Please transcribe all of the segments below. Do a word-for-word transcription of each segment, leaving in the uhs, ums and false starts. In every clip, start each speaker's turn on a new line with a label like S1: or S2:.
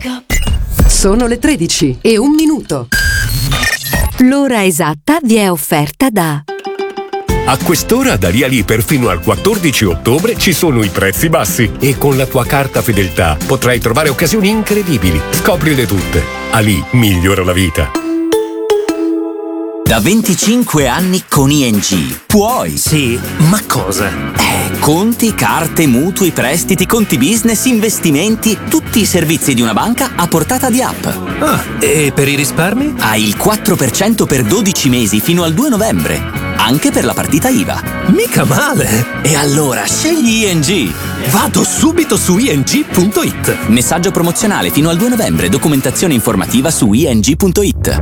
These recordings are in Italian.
S1: Sono le tredici e un minuto.
S2: L'ora esatta vi è offerta da...
S3: A quest'ora da Rialì perfino al quattordici ottobre ci sono i prezzi bassi e con la tua carta fedeltà potrai trovare occasioni incredibili. Scoprile tutte. Ali migliora la vita.
S4: Da venticinque anni con I N G puoi.
S5: Sì, ma cosa?
S4: Eh, conti, carte, mutui, prestiti, conti business, investimenti, tutti i servizi di una banca a portata di app.
S5: Ah, e per i risparmi?
S4: Hai il quattro per cento per dodici mesi fino al due novembre, anche per la partita I V A.
S5: Mica male!
S4: E allora scegli I N G.
S5: Vado subito su i n g punto i t.
S4: Messaggio promozionale fino al due novembre, documentazione informativa su i n g punto i t.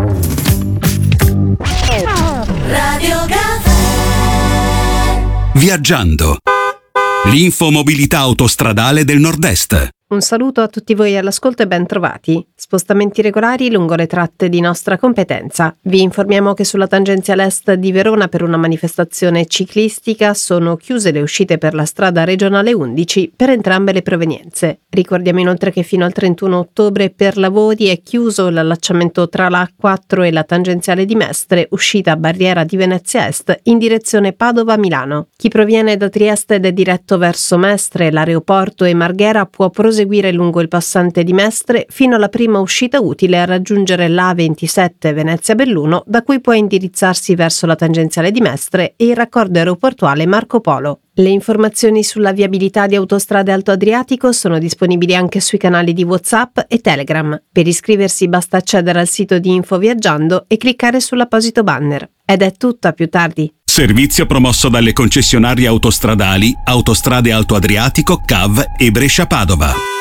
S6: Radio Caffè.
S7: Viaggiando. L'infomobilità autostradale del Nord-Est.
S8: Un saluto a tutti voi all'ascolto e ben trovati. Spostamenti regolari lungo le tratte di nostra competenza. Vi informiamo che sulla tangenziale est di Verona per una manifestazione ciclistica sono chiuse le uscite per la strada regionale undici per entrambe le provenienze. Ricordiamo inoltre che fino al trentuno ottobre per lavori è chiuso l'allacciamento tra la A quattro e la tangenziale di Mestre, uscita barriera di Venezia Est in direzione Padova-Milano. Chi proviene da Trieste ed è diretto verso Mestre, l'aeroporto e Marghera può proseguire seguire lungo il passante di Mestre fino alla prima uscita utile a raggiungere l'A ventisette Venezia-Belluno, da cui può indirizzarsi verso la tangenziale di Mestre e il raccordo aeroportuale Marco Polo. Le informazioni sulla viabilità di Autostrade Alto Adriatico sono disponibili anche sui canali di WhatsApp e Telegram. Per iscriversi basta accedere al sito di Info Viaggiando e cliccare sull'apposito banner. Ed è tutto, a più tardi.
S7: Servizio promosso dalle concessionarie autostradali Autostrade Alto Adriatico, C A V e Brescia Padova.